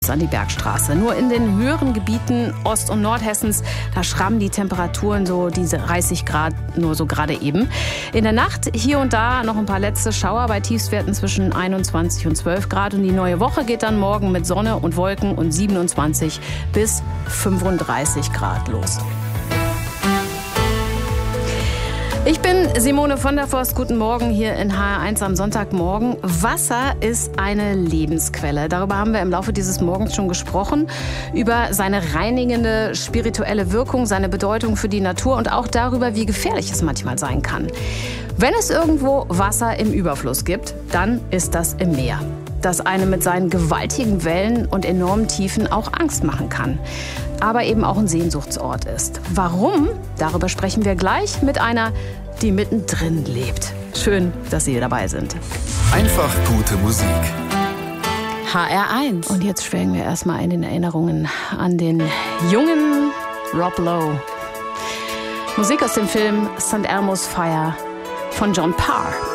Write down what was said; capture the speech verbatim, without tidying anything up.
an die Bergstraße. Nur in den höheren Gebieten Ost- und Nordhessens, da schrammen die Temperaturen so diese dreißig Grad nur so gerade eben. In der Nacht hier und da noch ein paar letzte Schauer bei Tiefstwerten zwischen einundzwanzig und zwölf Grad. Und die neue Woche geht dann morgen mit Sonne und Wolken und siebenundzwanzig bis fünfunddreißig Grad los. Ich bin Simone von der Forst. Guten Morgen hier in H R eins am Sonntagmorgen. Wasser ist eine Lebensquelle. Darüber haben wir im Laufe dieses Morgens schon gesprochen. Über seine reinigende, spirituelle Wirkung, seine Bedeutung für die Natur und auch darüber, wie gefährlich es manchmal sein kann. Wenn es irgendwo Wasser im Überfluss gibt, dann ist das im Meer, das einem mit seinen gewaltigen Wellen und enormen Tiefen auch Angst machen kann, aber eben auch ein Sehnsuchtsort ist. Warum? Darüber sprechen wir gleich mit einer, die mittendrin lebt. Schön, dass Sie dabei sind. Einfach gute Musik. H R eins. Und jetzt schwelgen wir erstmal in den Erinnerungen an den jungen Rob Lowe. Musik aus dem Film Saint Elmo's Fire von John Parr.